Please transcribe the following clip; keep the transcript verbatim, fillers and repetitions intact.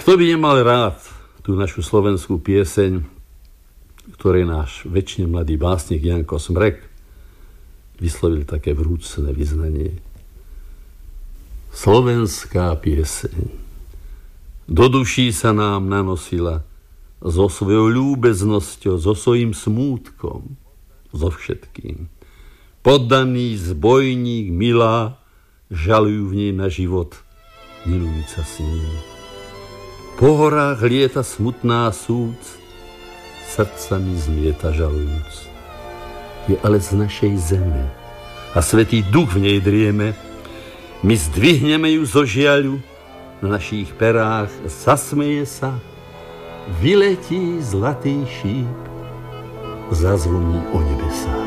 Kto by nemal rád tú našu slovenskú pieseň, ktorej náš večne mladý básnik Janko Smrek vyslovil také vrúcne vyznanie. Slovenská pieseň do duší sa nám nanosila so svojou ľúbeznosťou, so svojím smútkom, so všetkým. Poddaný zbojník, milá, žalujú v nej na život, milujúca s ním. Po horách lieta smutná súc, srdcami zmieta žalujúc. Je ale z našej zeme a svätý duch v nej drieme. My zdvihneme ju zo žiaľu, na našich perách zasmeje sa, vyletí zlatý šíp, zazvoní o nebesách.